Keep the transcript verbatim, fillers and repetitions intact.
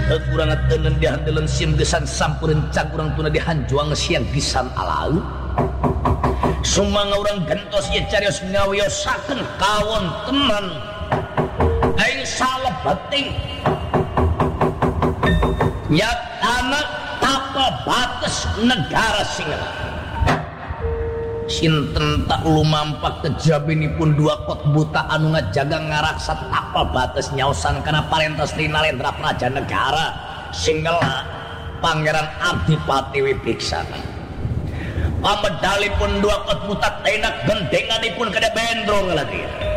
kurang tenen dihandelan sim gesan sampureun cag urang tuna dihanjuang siang gisan alau sumanga urang gentos ieu carios ngawiosakeun kawon tenan aing salebeuting nyatana tapa bates negara Singela sinten tak lumampak kejabinipun dua kot buta anu ngajaga ngaraksa tapa bates nyaosan kana parentos Narendra Praja Negara Singela Pangeran Adipati Wibiksana pamedalipun dua kot buta tenak gendenganipun kada bendrong lagi